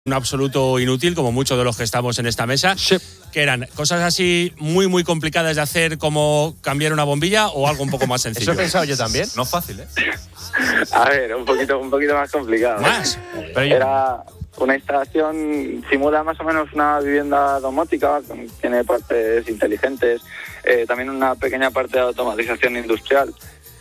un absoluto inútil, como muchos de los que estamos en esta mesa, que eran cosas así muy, muy complicadas de hacer, como cambiar una bombilla, o algo un poco más sencillo. Eso he pensado yo también. No es fácil, ¿eh? A ver, un poquito más complicado. ¿Más? Era una instalación, simula más o menos una vivienda domótica, tiene partes inteligentes, también una pequeña parte de automatización industrial.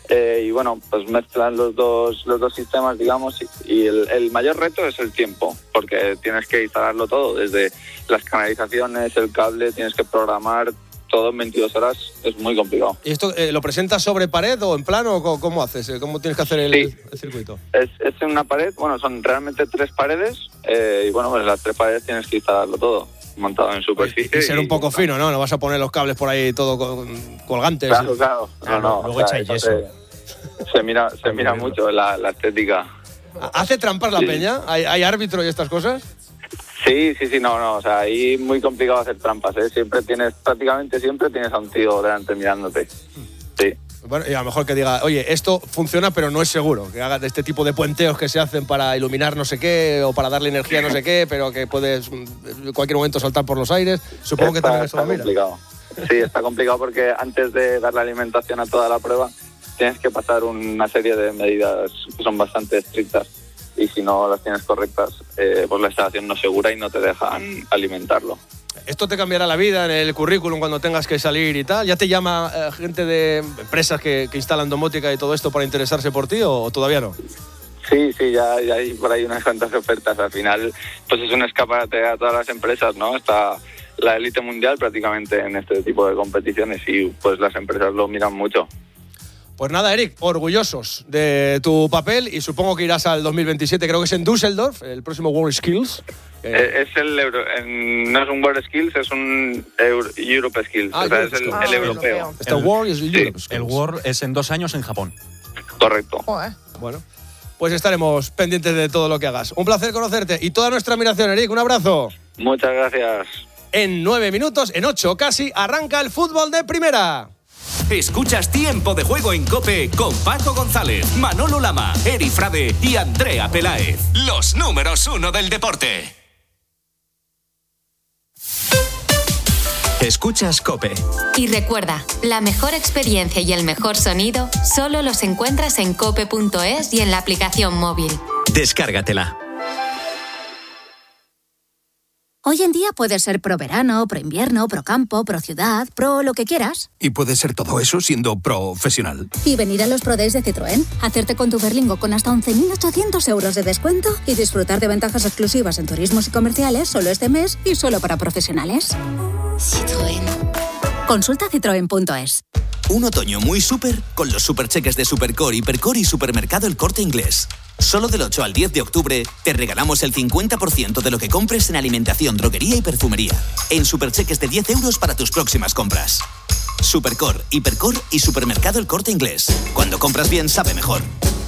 Y bueno, pues mezclan los dos sistemas, digamos, y el mayor reto es el tiempo, porque tienes que instalarlo todo, desde las canalizaciones, el cable, tienes que programar todo en 22 horas, es muy complicado. ¿Y esto lo presentas sobre pared o en plano o cómo haces? ¿Cómo tienes que hacer el circuito? Es en una pared, bueno, son realmente 3 paredes, y bueno, pues las 3 paredes tienes que instalarlo todo, montado en superficie. Y ser un poco fino, ¿no? No vas a poner los cables por ahí todo colgantes. Claro. No. Luego echáis yeso. Se mira mucho la estética. ¿Hace trampas la peña? ¿Hay árbitro y estas cosas? Sí, no, o sea, ahí muy complicado hacer trampas, ¿eh? Prácticamente siempre tienes a un tío delante mirándote. Sí. Bueno, y a lo mejor que diga, oye, esto funciona pero no es seguro, que hagas este tipo de puenteos que se hacen para iluminar no sé qué o para darle energía a no sé qué, pero que puedes en cualquier momento saltar por los aires. Supongo que también eso lo mira. Complicado. Sí, está complicado porque antes de dar la alimentación a toda la prueba tienes que pasar una serie de medidas que son bastante estrictas, y si no las tienes correctas, pues la instalación no es segura y no te dejan alimentarlo. ¿Esto te cambiará la vida en el currículum cuando tengas que salir y tal? ¿Ya te llama gente de empresas que instalan domótica y todo esto para interesarse por ti o todavía no? Sí, ya hay por ahí unas cuantas ofertas. Al final, pues es un escaparate a todas las empresas, ¿no? Está la élite mundial prácticamente en este tipo de competiciones y pues las empresas lo miran mucho. Pues nada, Eric, orgullosos de tu papel y supongo que irás al 2027, creo que es en Düsseldorf, el próximo World Skills. Es no es un World Skills, es un Europe Skills, o sea, es el europeo. Este World es Europe Skills. El World es en 2 años en Japón. Correcto. Bueno, pues estaremos pendientes de todo lo que hagas. Un placer conocerte y toda nuestra admiración, Eric, un abrazo. Muchas gracias. En 9 minutos, en 8 casi, arranca el fútbol de primera. Escuchas Tiempo de Juego en COPE con Paco González, Manolo Lama, Eri Frade y Andrea Peláez. Los números 1 del deporte. Escuchas COPE. Y recuerda, la mejor experiencia y el mejor sonido solo los encuentras en cope.es y en la aplicación móvil. Descárgatela. Hoy en día puedes ser pro verano, pro invierno, pro campo, pro ciudad, pro lo que quieras. Y puedes ser todo eso siendo profesional. Y venir a los Pro Days de Citroën, hacerte con tu Berlingo con hasta 11.800 euros de descuento y disfrutar de ventajas exclusivas en turismos y comerciales solo este mes y solo para profesionales. Citroën. Consulta citroen.es. Un otoño muy súper con los supercheques de Supercore, Hipercore y Supermercado El Corte Inglés. Solo del 8 al 10 de octubre te regalamos el 50% de lo que compres en alimentación, droguería y perfumería. En supercheques de 10 euros para tus próximas compras. Supercore, Hipercore y Supermercado El Corte Inglés. Cuando compras bien, sabe mejor.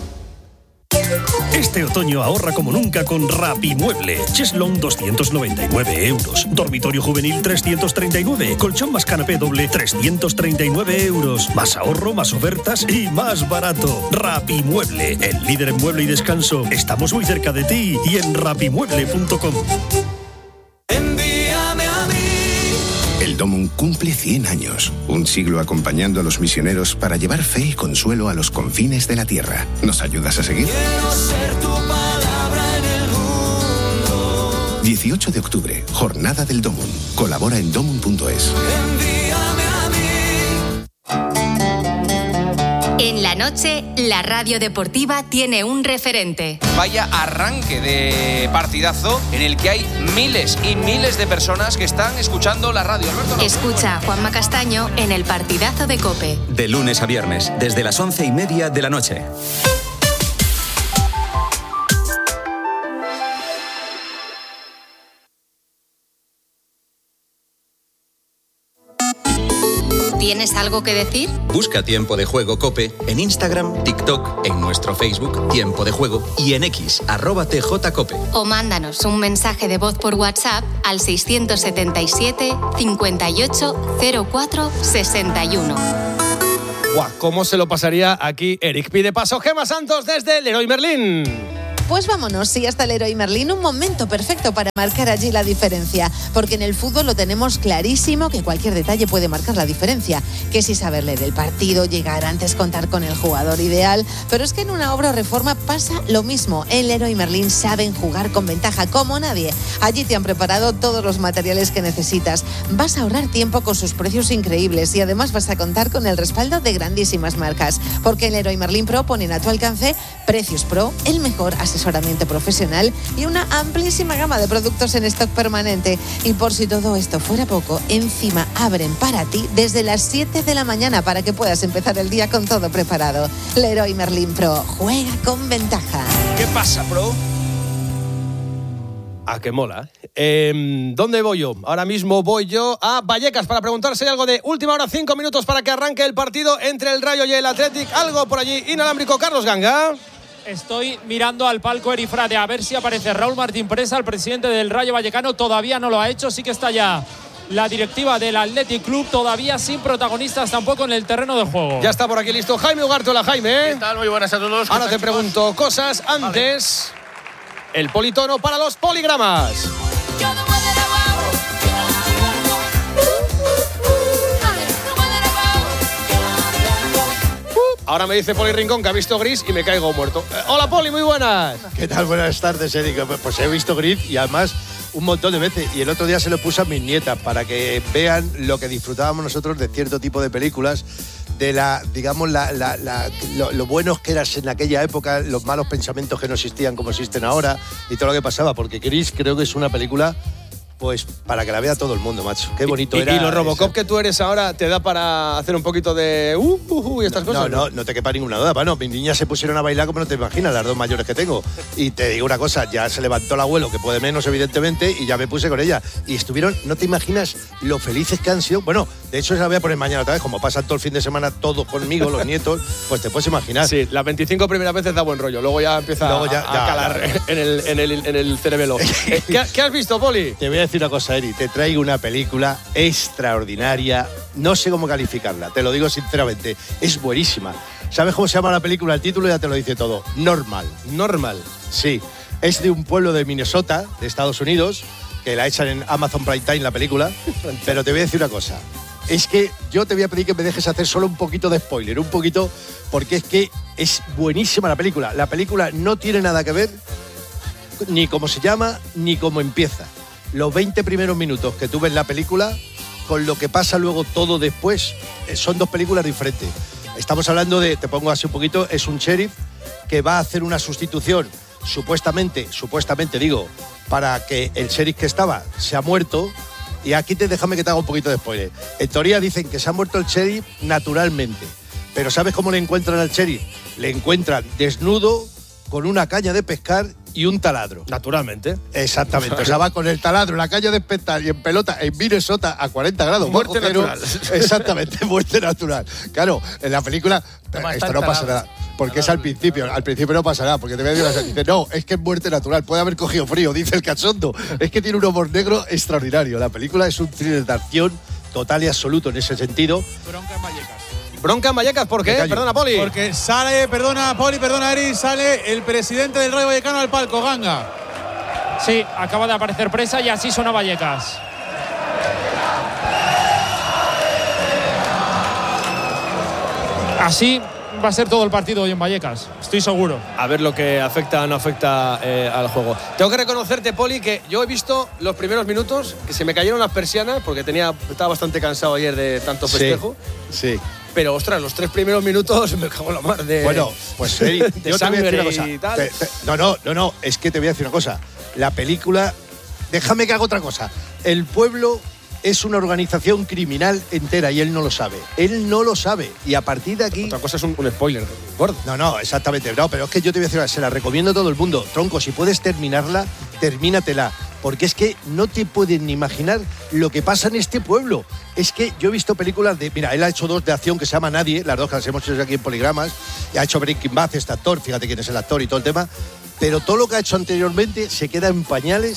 Este otoño ahorra como nunca con Rapimueble. Cheslong 299 euros. Dormitorio juvenil 339. Colchón más canapé doble 339 euros. Más ahorro, más ofertas y más barato. Rapimueble, el líder en mueble y descanso. Estamos muy cerca de ti y en rapimueble.com. El Domum cumple 100 años, un siglo acompañando a los misioneros para llevar fe y consuelo a los confines de la tierra. ¿Nos ayudas a seguir? Quiero ser tu palabra en el mundo. 18 de octubre, Jornada del Domum. Colabora en domum.es. Envíame a mí. En la noche, la radio deportiva tiene un referente. Vaya arranque de partidazo en el que hay miles y miles de personas que están escuchando la radio. Alberto, Escucha a Juanma Castaño en el partidazo de COPE. De lunes a viernes, desde las 11:30 de la noche. ¿Tienes algo que decir? Busca Tiempo de Juego COPE en Instagram, TikTok, en nuestro Facebook Tiempo de Juego y en X, @TJCOPE. O mándanos un mensaje de voz por WhatsApp al 677 58 04 61. Guau, ¿cómo se lo pasaría aquí Eric? Pide paso Gemma Santos desde Leroy Merlin. Pues vámonos, sí, hasta el Leroy Merlin, un momento perfecto para marcar allí la diferencia, porque en el fútbol lo tenemos clarísimo que cualquier detalle puede marcar la diferencia, que si saber leer el partido, llegar antes, contar con el jugador ideal, pero es que en una obra o reforma pasa lo mismo. En Leroy Merlin saben jugar con ventaja como nadie. Allí te han preparado todos los materiales que necesitas. Vas a ahorrar tiempo con sus precios increíbles y además vas a contar con el respaldo de grandísimas marcas, porque en Leroy Merlin Pro ponen a tu alcance precios pro, el mejor asesoramiento profesional y una amplísima gama de productos en stock permanente. Y por si todo esto fuera poco, encima abren para ti desde las 7 de la mañana para que puedas empezar el día con todo preparado. Leroy Merlin Pro, juega con ventaja. ¿Qué pasa, Pro? Ah, que mola. ¿Dónde voy yo? Ahora mismo voy yo a Vallecas para preguntar si hay algo de última hora, 5 minutos para que arranque el partido entre el Rayo y el Athletic. Algo por allí inalámbrico. Carlos Ganga. Estoy mirando al palco Erifrade a ver si aparece Raúl Martín Presa, el presidente del Rayo Vallecano. Todavía no lo ha hecho, sí que está ya la directiva del Athletic Club, todavía sin protagonistas tampoco en el terreno de juego. Ya está por aquí listo Jaime Ugártola. Jaime. ¿Qué tal? Muy buenas a todos. Ahora te pregunto cosas. Antes, el politono para los poligramas. Ahora me dice Poli Rincón que ha visto Gris y me caigo muerto. Hola Poli, muy buenas. ¿Qué tal? Buenas tardes, Eric. Pues he visto Gris y además un montón de veces. Y el otro día se lo puse a mis nietas para que vean lo que disfrutábamos nosotros de cierto tipo de películas, de lo buenos que eras en aquella época, los malos pensamientos que no existían como existen ahora y todo lo que pasaba. Porque Gris creo que es una película, pues, para que la vea todo el mundo, macho. Qué bonito era. ¿Y los Robocop que tú eres ahora te da para hacer un poquito de y estas cosas? No te quepa ninguna duda. Bueno, mis niñas se pusieron a bailar como no te imaginas, las dos mayores que tengo. Y te digo una cosa, ya se levantó el abuelo, que puede menos, evidentemente, y ya me puse con ella. Y estuvieron, no te imaginas lo felices que han sido. Bueno, de hecho, se la voy a poner mañana otra vez. Como pasan todo el fin de semana todos conmigo, los nietos, pues te puedes imaginar. Sí, las 25 primeras veces da buen rollo. Luego ya empieza a calar en el cerebelo. ¿Qué has visto, Poli? Te voy a decir una cosa, Eri. Te traigo una película extraordinaria. No sé cómo calificarla, te lo digo sinceramente. Es buenísima. ¿Sabes cómo se llama la película? El título ya te lo dice todo. Normal. Normal. Sí. Es de un pueblo de Minnesota, de Estados Unidos, que la echan en Amazon Prime Time, la película. Pero te voy a decir una cosa. Es que yo te voy a pedir que me dejes hacer solo un poquito de spoiler. Un poquito, porque es que es buenísima la película. La película no tiene nada que ver ni cómo se llama, ni cómo empieza. Los 20 primeros minutos que tú ves la película con lo que pasa luego todo después son dos películas diferentes. Estamos hablando de, te pongo así un poquito, es un sheriff que va a hacer una sustitución supuestamente digo, para que el sheriff que estaba se ha muerto. Y aquí déjame que te haga un poquito de spoiler. En teoría dicen que se ha muerto el sheriff naturalmente, pero ¿sabes cómo le encuentran al sheriff? Le encuentran desnudo con una caña de pescar y un taladro. Naturalmente. Exactamente. O sea, va con el taladro, la caña de pescar y en pelota en Minnesota a 40 grados. Muerte natural. Exactamente, muerte natural. Claro, en la película esto no pasa nada. Porque es al principio no pasa nada, porque te voy a decir una cosa, dice, no, es que es muerte natural, puede haber cogido frío, dice el cachondo. Es que tiene un humor negro extraordinario. La película es un thriller de acción total y absoluto en ese sentido. Bronca en Vallecas. Bronca en Vallecas, ¿por qué? Perdona, Poli. Porque sale, perdona, Eri, sale el presidente del Rayo Vallecano al palco, Ganga. Sí, acaba de aparecer Presa y así suena Vallecas. Así va a ser todo el partido hoy en Vallecas, estoy seguro. A ver lo que afecta o no afecta al juego. Tengo que reconocerte, Poli, que yo he visto los primeros minutos que se me cayeron las persianas porque estaba bastante cansado ayer de tanto festejo. Sí. Pero, ostras, los 3 primeros minutos me cago en la mar de. Bueno, pues Eri, yo te voy a decir una cosa. Y tal. No, es que te voy a decir una cosa. La película, déjame que haga otra cosa. El pueblo es una organización criminal entera y él no lo sabe. Él no lo sabe. Y a partir de aquí. Otra cosa es un spoiler. No, exactamente. No, pero es que yo te voy a decir, se la recomiendo a todo el mundo. Tronco, si puedes terminarla, termínatela. Porque es que no te pueden ni imaginar lo que pasa en este pueblo. Es que yo he visto películas de... Mira, él ha hecho 2 de acción que se llama Nadie, las 2 que las hemos hecho aquí en Poligramas, y ha hecho Breaking Bad, este actor, fíjate quién es el actor y todo el tema, pero todo lo que ha hecho anteriormente se queda en pañales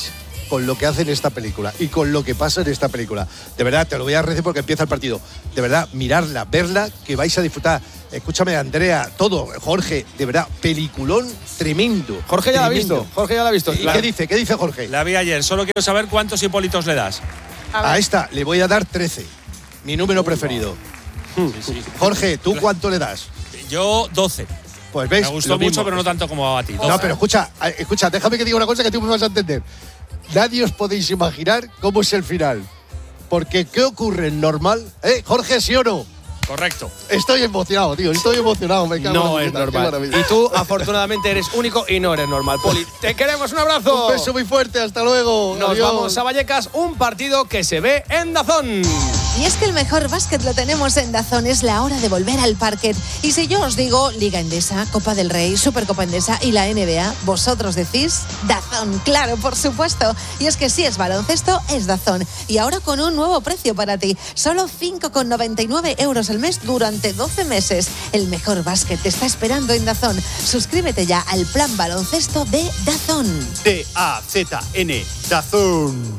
con lo que hace en esta película y con lo que pasa en esta película. De verdad, te lo voy a agradecer porque empieza el partido. De verdad, mirarla, verla, que vais a disfrutar. Escúchame, Andrea, todo, Jorge, de verdad, peliculón tremendo. Jorge ya la ha visto. Jorge ya la ha visto. ¿Y qué dice? ¿Qué dice Jorge? La vi ayer. Solo quiero saber cuántos Hipólitos le das. A esta le voy a dar 13. Mi número preferido. Sí. Jorge, ¿tú cuánto le das? Yo 12. Pues ves, me gustó mucho, pero no tanto como a ti. 12. No, pero escucha, déjame que diga una cosa que tú me vas a entender. Nadie os podéis imaginar cómo es el final. Porque ¿qué ocurre en normal? Jorge, ¿sí o no? Correcto. Estoy emocionado, tío. Estoy emocionado. Me cago No en es la puta, normal. Y tú, afortunadamente, eres único y no eres normal. Poli, te queremos. Un abrazo. Un beso muy fuerte. Hasta luego. Nos Adiós. vamos a Vallecas. Un partido que se ve en DAZN. Y es que el mejor básquet lo tenemos en DAZN. Es la hora de volver al parquet. Y si yo os digo Liga Endesa, Copa del Rey, Supercopa Endesa y la NBA, vosotros decís DAZN. Claro, por supuesto. Y es que si es baloncesto, es DAZN. Y ahora con un nuevo precio para ti. Solo 5,99 € al mes durante 12 meses. El mejor básquet te está esperando en DAZN. Suscríbete ya al plan baloncesto de DAZN. DAZN, DAZN.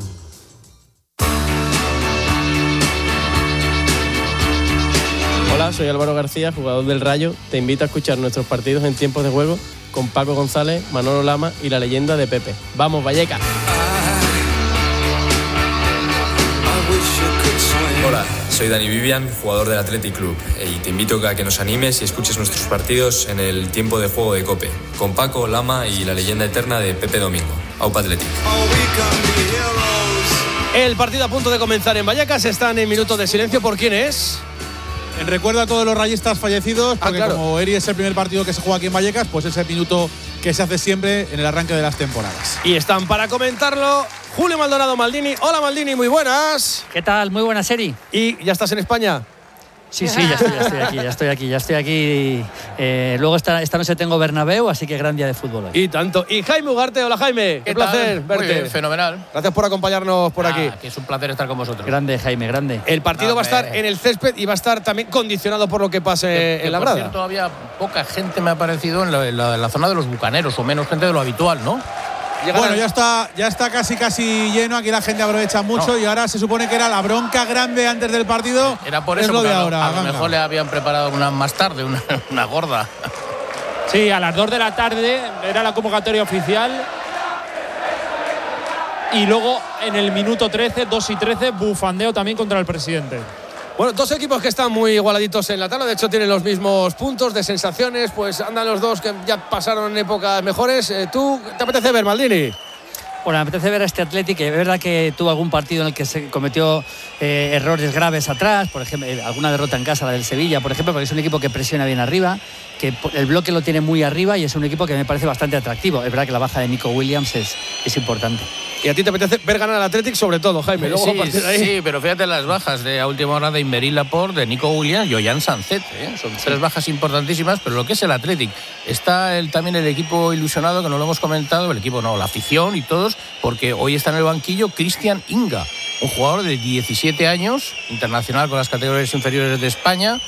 Hola, soy Álvaro García, jugador del Rayo. Te invito a escuchar nuestros partidos en tiempos de juego con Paco González, Manolo Lama y la leyenda de Pepe. ¡Vamos, Vallecas! Hola, soy Dani Vivian, jugador del Athletic Club, y te invito a que nos animes y escuches nuestros partidos en el tiempo de juego de COPE, con Paco, Lama y la leyenda eterna de Pepe Domingo. Aupa Athletic. El partido a punto de comenzar en Vallecas. Están en minuto de silencio. ¿Por quién es? En recuerdo a todos los rayistas fallecidos, porque claro, como Eri es el primer partido que se juega aquí en Vallecas, pues es el minuto que se hace siempre en el arranque de las temporadas. Y están para comentarlo Julio Maldonado Maldini. Hola Maldini, muy buenas. ¿Qué tal? Muy buena serie. ¿Y ya estás en España? Sí, ya estoy aquí. Luego esta noche tengo Bernabéu, así que gran día de fútbol hoy. Y tanto. Y Jaime Ugarte, hola Jaime. Qué placer verte. Muy bien, fenomenal. Gracias por acompañarnos por aquí. Que es un placer estar con vosotros. Grande, Jaime, grande. El partido va a estar en el césped y va a estar también condicionado por lo que pase en la grada. Por cierto, todavía poca gente me ha parecido en la zona de los bucaneros, o menos gente de lo habitual, ¿no? Bueno, ya está casi lleno. Aquí la gente aprovecha mucho y ahora se supone que era la bronca grande antes del partido. Era por eso, es lo de ahora. A lo mejor le habían preparado una más tarde, una gorda. Sí, a las 2 de la tarde era la convocatoria oficial. Y luego en el minuto 13, 2 y 13, bufandeo también contra el presidente. Bueno, dos equipos que están muy igualaditos en la tabla, de hecho tienen los mismos puntos de sensaciones, pues andan los dos que ya pasaron épocas mejores. ¿Tú te apetece ver, Maldini? Bueno, me apetece ver a este Athletic, que es verdad que tuvo algún partido en el que se cometió errores graves atrás, por ejemplo, alguna derrota en casa, la del Sevilla, por ejemplo, porque es un equipo que presiona bien arriba, que el bloque lo tiene muy arriba y es un equipo que me parece bastante atractivo. Es verdad que la baja de Nico Williams es importante. Y a ti te apetece ver ganar al Athletic sobre todo, Jaime. Luego Sí, pero fíjate las bajas de a última hora de Imberí Laporte, de Nico Williams y Ollán Sancet. Son tres bajas importantísimas, pero lo que es el Athletic. Está también el equipo ilusionado, que no lo hemos comentado, el equipo no, la afición y todos, porque hoy está en el banquillo Cristian Inga, un jugador de 17 años, internacional con las categorías inferiores de España,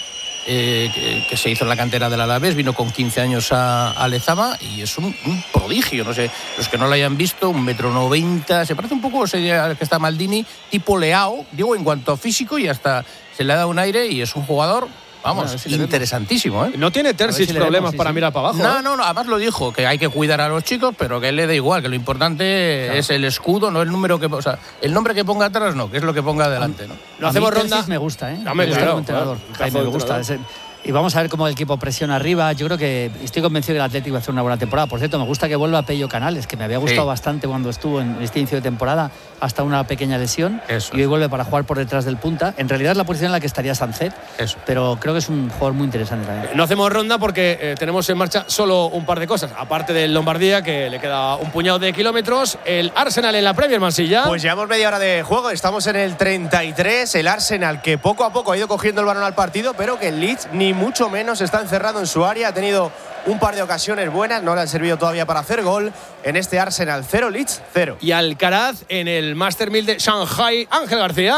que se hizo en la cantera del Alavés, vino con 15 años a Lezama y es un prodigio, no sé, los que no lo hayan visto, 1,90 m, se parece un poco al que está Maldini, tipo Leao, digo en cuanto a físico, y hasta se le ha dado un aire y es un jugador, vamos, interesantísimo, ¿eh? No tiene Terzic problemas para mirar para abajo. No, además lo dijo, que hay que cuidar a los chicos, pero que a él le da igual, que lo importante es el escudo, no el número que, o sea, el nombre que ponga atrás, no, que es lo que ponga adelante, ¿no? No hacemos ronda. Me gusta, ¿eh? Dame, claro, entrenador. Jaime, me gusta. Y vamos a ver cómo el equipo presiona arriba. Yo creo que estoy convencido que el Atlético va a hacer una buena temporada. Por cierto, me gusta que vuelva Pello Canales, que me había gustado bastante cuando estuvo en este inicio de temporada, hasta una pequeña lesión. Y hoy vuelve para jugar por detrás del punta. En realidad es la posición en la que estaría Sancet, pero creo que es un jugador muy interesante también. No hacemos ronda porque tenemos en marcha solo un par de cosas. Aparte del Lombardía, que le queda un puñado de kilómetros, el Arsenal en la Premier, Mansilla. Pues llevamos media hora de juego, estamos en el 33. El Arsenal, que poco a poco ha ido cogiendo el balón al partido, pero que el Leeds ni mucho menos está encerrado en su área. Ha tenido un par de ocasiones buenas, no le han servido todavía para hacer gol. En este Arsenal 0, Leeds 0. Y Alcaraz en el Master 1000 de Shanghai. Ángel García.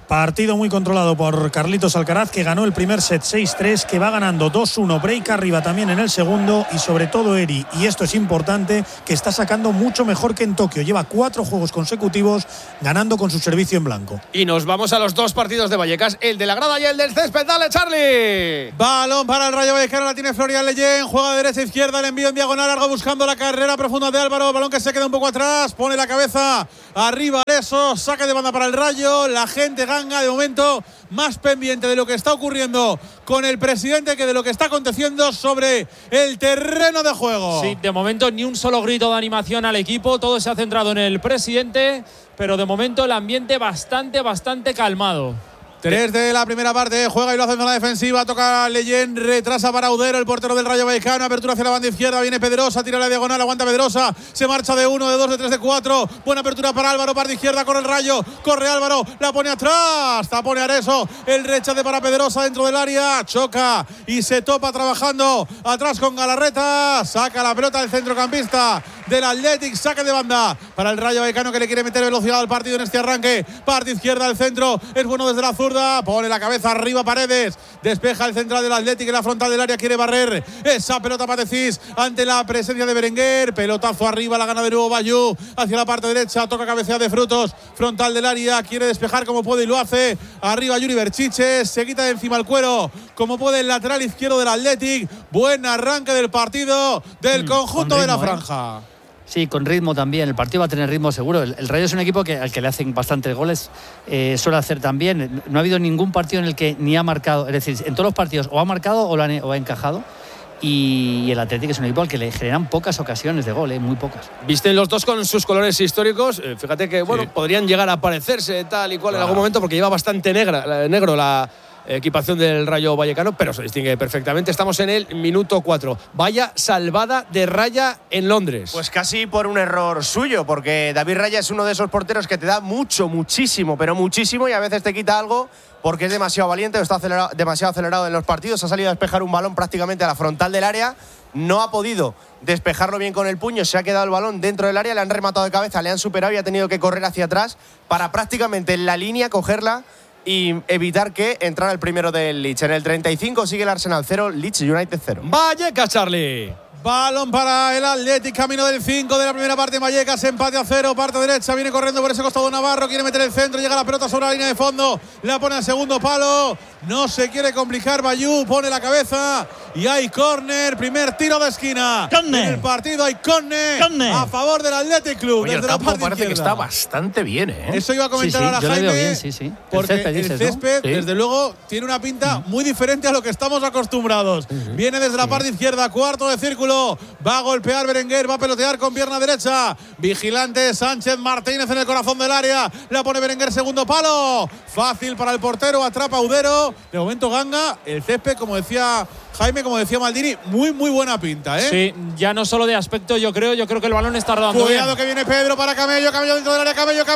Partido muy controlado por Carlitos Alcaraz, que ganó el primer set 6-3, que va ganando 2-1, break arriba también en el segundo, y sobre todo Eri, y esto es importante, que está sacando mucho mejor que en Tokio. Lleva 4 juegos consecutivos ganando con su servicio en blanco. Y nos vamos a los 2 partidos de Vallecas, el de la grada y el del césped. ¡Dale, Charlie! Balón para el Rayo Vallecano, la tiene Florian Leyen, juega de derecha a izquierda, el envío en diagonal, largo buscando la carrera profunda de Álvaro, balón que se queda un poco atrás, pone la cabeza arriba, eso, saque de banda para el Rayo, la gente ganga de momento más pendiente de lo que está ocurriendo con el presidente que de lo que está aconteciendo sobre el terreno de juego. Sí, de momento ni un solo grito de animación al equipo, todo se ha centrado en el presidente, pero de momento el ambiente bastante calmado. 3 de la primera parte, juega y lo hace en zona defensiva, toca Leyen, retrasa para Udero, el portero del Rayo Vallecano, apertura hacia la banda izquierda, viene Pedrosa, tira la diagonal, aguanta Pedrosa, se marcha de 1, de 2, de 3, de 4, buena apertura para Álvaro, parte izquierda, corre el Rayo, corre Álvaro, la pone atrás, tapone Areso, el rechace para Pedrosa dentro del área, choca y se topa trabajando atrás con Galarreta, saca la pelota del centrocampista del Athletic, saque de banda para el Rayo Vallecano que le quiere meter velocidad al partido en este arranque, parte izquierda del centro, es bueno desde la zurda, pone la cabeza arriba Paredes, despeja el central del Athletic en la frontal del área, quiere barrer esa pelota para Decís ante la presencia de Berenguer, pelotazo arriba, la gana de nuevo Bayú, hacia la parte derecha, toca cabecea de Frutos, frontal del área, quiere despejar como puede y lo hace, arriba Yuri Berchiche, se quita de encima el cuero como puede el lateral izquierdo del Athletic, buen arranque del partido del conjunto de la franja. Sí, con ritmo también. El partido va a tener ritmo seguro. El Rayo es un equipo al que le hacen bastantes goles. Suele hacer también. No ha habido ningún partido en el que ni ha marcado. Es decir, en todos los partidos o ha marcado o ha encajado. Y el Atlético es un equipo al que le generan pocas ocasiones de gol, muy pocas. Visten los dos con sus colores históricos. Fíjate que bueno, podrían llegar a parecerse tal y cual en algún momento porque lleva bastante negro la equipación del Rayo Vallecano, pero se distingue perfectamente. Estamos en el minuto 4. Vaya salvada de Raya en Londres. Pues casi por un error suyo, porque David Raya es uno de esos porteros que te da muchísimo, pero muchísimo, y a veces te quita algo porque es demasiado valiente o está demasiado acelerado en los partidos. Ha salido a despejar un balón prácticamente a la frontal del área, no ha podido despejarlo bien con el puño, se ha quedado el balón dentro del área, le han rematado de cabeza, le han superado y ha tenido que correr hacia atrás para prácticamente en la línea cogerla y evitar que entrara el primero del Leeds. En el 35 sigue el Arsenal 0, Leeds United 0. Vallecas, Charlie. Balón para el Athletic, camino del 5 de la primera parte. Vallecas, empate a 0, parte derecha, viene corriendo por ese costado Navarro, quiere meter el centro, llega la pelota sobre la línea de fondo, la pone al segundo palo, no se quiere complicar Bayú, pone la cabeza y hay córner, primer tiro de esquina. En el partido hay córner a favor del Athletic Club. Oye, desde el campo la parte parece izquierda. que está bastante bien, ¿eh? Eso iba a comentar ahora yo Jaime, le veo bien, sí. porque el césped, ¿no? desde luego, tiene una pinta muy diferente a lo que estamos acostumbrados. Viene desde la parte izquierda, cuarto de círculo, va a golpear Berenguer, va a pelotear con pierna derecha, vigilante Sánchez Martínez en el corazón del área, la pone Berenguer, segundo palo, fácil para el portero, atrapa Udero, de momento ganga, el césped, como decía Jaime, como decía Maldini, muy buena pinta, ¿eh? Sí, ya no solo de aspecto, yo creo que el balón está rodando. Cuidado bien. Que viene Pedro para Camello dentro del área, Camello,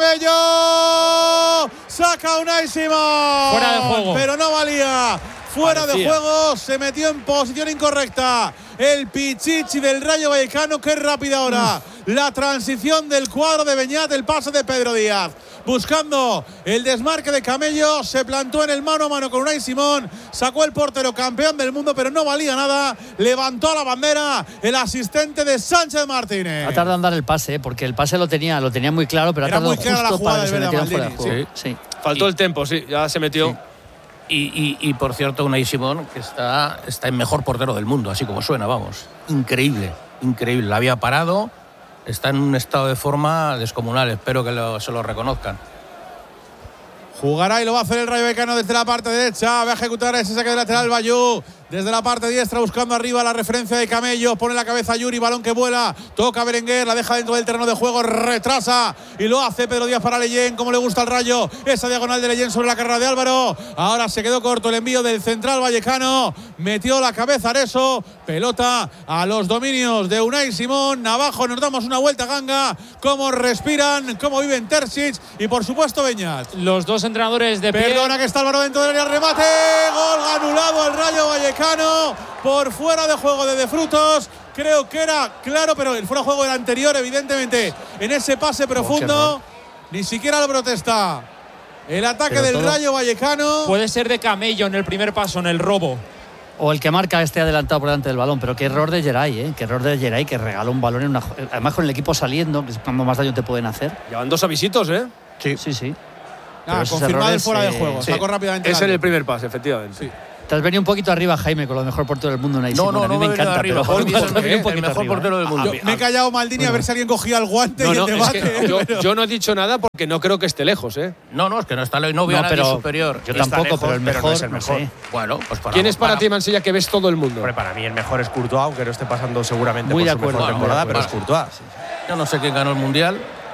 saca Unai Simón, fuera de juego, pero no valía. Fuera de juego, se metió en posición incorrecta el Pichichi del Rayo Vallecano. Qué rápida ahora la transición del cuadro de Beñat, el pase de Pedro Díaz, buscando el desmarque de Camello, se plantó en el mano a mano con Unai Simón, sacó el portero campeón del mundo, pero no valía nada, levantó la bandera el asistente de Sánchez Martínez. Ha tardado en dar el pase, porque el pase lo tenía muy claro, pero ha tardado justo para que se metiera fuera de juego. Sí. Faltó el tiempo, ya se metió. Sí. Y por cierto, Unai Simón, que está en mejor portero del mundo, así como suena, vamos. Increíble. La había parado, está en un estado de forma descomunal, espero que se lo reconozcan. Jugará y lo va a hacer el Rayo Vallecano desde la parte derecha, va a ejecutar ese saque de lateral Bayú. Desde la parte diestra buscando arriba la referencia de Camello, pone la cabeza Yuri, balón que vuela, toca Berenguer, la deja dentro del terreno de juego, retrasa y lo hace Pedro Díaz para Leyen, como le gusta al Rayo, esa diagonal de Leyen sobre la carrera de Álvaro, ahora se quedó corto el envío del central vallecano, metió la cabeza Areso, pelota a los dominios de Unai Simón, abajo nos damos una vuelta ganga, cómo respiran, cómo viven Terzic y por supuesto Beñat. Los dos entrenadores de pie. Perdona que está Álvaro dentro del área, remate, gol anulado al Rayo Vallecano. Por fuera de juego de Frutos, creo que era claro, pero el fuera de juego era anterior, evidentemente, en ese pase profundo, ni siquiera lo protesta El ataque del Rayo Vallecano. Puede ser de Camello en el primer paso, en el robo. O el que marca esté adelantado por delante del balón, pero qué error de Geray, qué error de Geray, que regaló un balón además con el equipo saliendo, que es cuando más daño te pueden hacer. Llevan 2 avisitos, ¿eh? Sí. Confirmado el fuera de juego. Sacó rápidamente. Es en el primer pase, efectivamente. Sí. Te has venido un poquito arriba, Jaime, con lo mejor portero del mundo. A mí me encanta, arriba, pero el mejor portero del mundo. Me he callado, Maldini, a ver si alguien cogía el guante y el debate. Yo no he dicho nada porque no creo que esté lejos, ¿eh? No, es que no está, no veo a nadie superior. Yo tampoco, lejos, pero el mejor, no es el mejor. No sé. Bueno, pues ¿Quién es para ti, Mansilla, que ves todo el mundo? Hombre, para mí el mejor es Courtois, aunque no esté pasando seguramente Muy por de su mejor acuerdo, temporada, pero es Courtois. Yo no sé quién ganó el Mundial.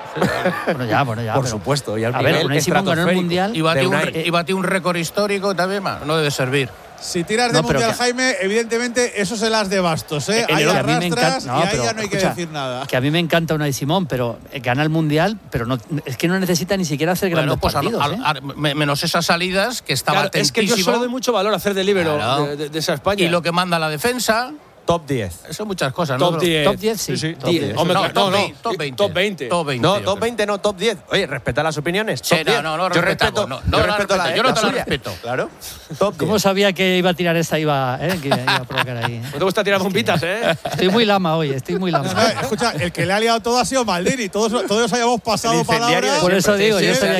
Bueno, ya. Por supuesto. Y al a ver, Unai Simón ganó el Mundial. Y batió un récord histórico también, no debe servir. Si tiras de Mundial, Jaime, evidentemente eso se las de bastos, ¿eh? Ahí arrastras y ahí ya no hay que decir nada. Que a mí me encanta Unai Simón, pero gana el Mundial, pero no, es que no necesita ni siquiera hacer grandes partidos. Menos esas salidas que estaba atentísimo. Es que yo solo doy mucho valor a hacer de líbero de esa España. Y lo que manda la defensa… Top 10. Eso muchas cosas, ¿no? Top 10. Top 10, sí. Top 10. Top 20. Top 20. No, top 20 no, top 10. Oye, respeta las opiniones. Sí, no, yo respeto yo no te la respeto. Claro. Top 10. ¿Cómo sabía que iba a tirar esta? Que iba a provocar ahí. No te gusta tirar bombitas, ¿eh? Estoy muy lama hoy, escucha, el que le ha liado todo ha sido Maldini. Todos hayamos pasado palabras. Por eso digo, yo sabía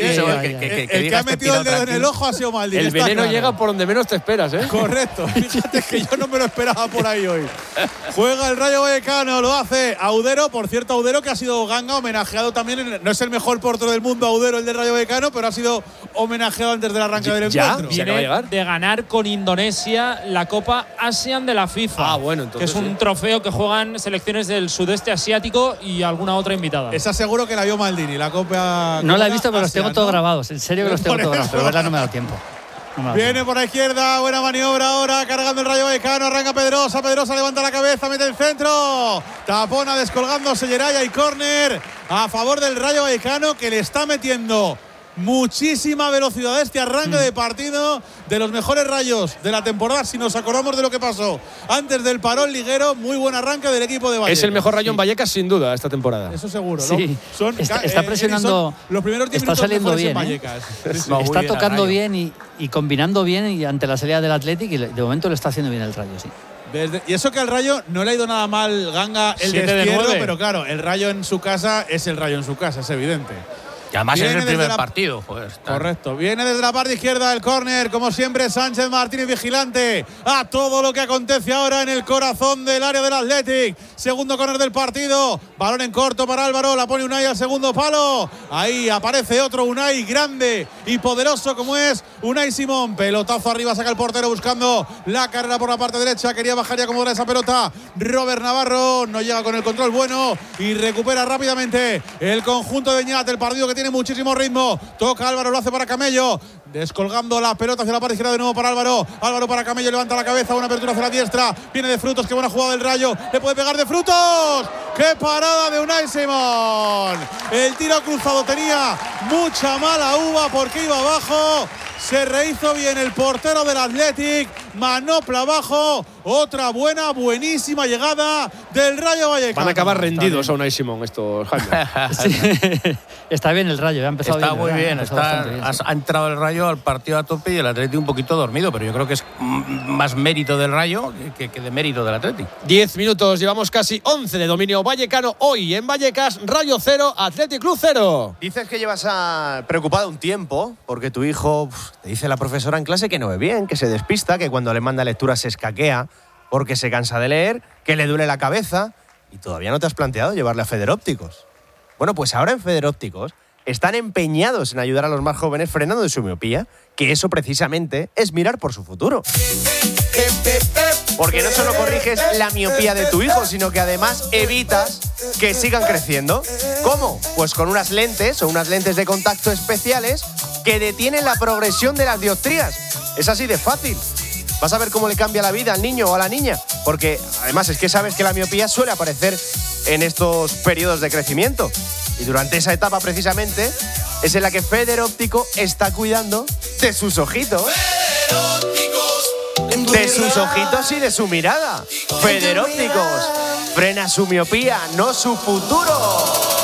el que ha metido el dedo en el ojo ha sido Maldini. El veneno llega por donde menos te esperas, ¿eh? Correcto. Fíjate que yo no me lo esperaba por ahí hoy. Juega el Rayo Vallecano, lo hace Audero. Por cierto, Audero que ha sido ganga, homenajeado también. No es el mejor portero del mundo, Audero, el del Rayo Vallecano, pero ha sido homenajeado antes del arranque del encuentro. Viene de ganar con Indonesia la Copa ASEAN de la FIFA. Bueno, entonces, que es un trofeo que juegan selecciones del sudeste asiático y alguna otra invitada. Esa seguro que la vio Maldini, la Copa. No la he visto, pero los tengo todos grabados. En serio que los tengo todos grabados, pero verla no me ha dado tiempo. Viene por la izquierda, buena maniobra ahora, cargando el Rayo Vallecano, arranca Pedrosa levanta la cabeza, mete el centro, tapona descolgándose Geray y córner a favor del Rayo Vallecano, que le está metiendo muchísima velocidad a este arranque de partido, de los mejores Rayos de la temporada, si nos acordamos de lo que pasó antes del parón liguero. Muy buen arranque del equipo de Vallecas. Es el mejor Rayo en Vallecas sin duda esta temporada. Eso seguro, sí. Está presionando, los primeros 10 está saliendo bien, Vallecas. Está tocando bien y combinando bien y ante la salida del Athletic, y de momento le está haciendo bien el Rayo, sí. Y eso que al Rayo no le ha ido nada mal, Ganga, el destierro, pero claro, el Rayo en su casa es el Rayo en su casa, es evidente. Y además es el primer partido. Correcto. Viene desde la parte izquierda el córner, como siempre, Sánchez Martínez vigilante a todo lo que acontece ahora en el corazón del área del Athletic. Segundo córner del partido. Balón en corto para Álvaro. La pone Unai al segundo palo. Ahí aparece otro Unai grande y poderoso como es Unai Simón. Pelotazo arriba, saca el portero buscando la carrera por la parte derecha. Quería bajar y acomodar esa pelota Robert Navarro. No llega con el control bueno y recupera rápidamente el conjunto de Ñat. El partido que tiene muchísimo ritmo. Toca Álvaro, lo hace para Camello. Descolgando la pelota hacia la parte izquierda de nuevo para Álvaro. Álvaro para Camello, levanta la cabeza, una apertura hacia la diestra. Viene de Frutos, qué buena jugada del Rayo. Le puede pegar de Frutos. ¡Qué parada de Unai Simón! El tiro cruzado tenía mucha mala uva porque iba abajo. Se rehizo bien el portero del Athletic. Manopla abajo. Otra buenísima llegada del Rayo Vallecano. Van a acabar rendidos a Unai Simón estos, Jaime. Sí. Está bien el Rayo, ha empezado está bien. Muy bien, bien. Ha entrado el Rayo al partido a tope y el Athletic un poquito dormido, pero yo creo que es más mérito del Rayo que de mérito del Athletic. 10 minutos, llevamos casi 11 de dominio vallecano. Hoy en Vallecas, Rayo 0, Athletic Club 0. Dices que llevas preocupado un tiempo porque tu hijo, te dice la profesora en clase que no ve bien, que se despista, que cuando le manda lectura se escaquea porque se cansa de leer, que le duele la cabeza, y todavía no te has planteado llevarle a Federópticos. Bueno, pues ahora en Federópticos están empeñados en ayudar a los más jóvenes frenando de su miopía, que eso precisamente es mirar por su futuro. Porque no solo corriges la miopía de tu hijo, sino que además evitas que sigan creciendo. ¿Cómo? Pues con unas lentes o unas lentes de contacto especiales que detienen la progresión de las dioptrías. Es así de fácil. Vas a ver cómo le cambia la vida al niño o a la niña, porque además es que sabes que la miopía suele aparecer en estos periodos de crecimiento. Y durante esa etapa precisamente es en la que Federóptico está cuidando de sus ojitos. De sus ojitos y de su mirada. Federópticos. Frena su miopía, no su futuro.